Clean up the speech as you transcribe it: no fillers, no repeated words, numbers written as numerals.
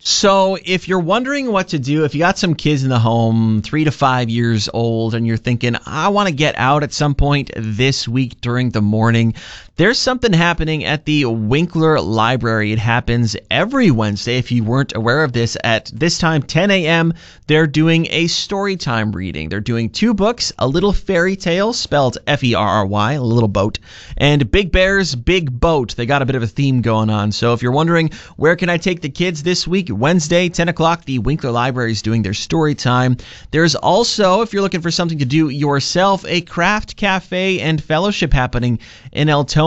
So, if you're wondering what to do, if you got some kids in the home, 3 to 5 years old, and you're thinking, I want to get out at some point this week during the morning, there's something happening at the Winkler Library. It happens every Wednesday. If you weren't aware of this, at this time, 10 a.m., they're doing a story time reading. They're doing 2 books, A Little Fairy Tale, spelled Ferry, a little boat, and Big Bear's Big Boat. They got a bit of a theme going on. So if you're wondering, where can I take the kids this week? Wednesday, 10 o'clock, the Winkler Library is doing their story time. There's also, if you're looking for something to do yourself, a craft cafe and fellowship happening in Eltona.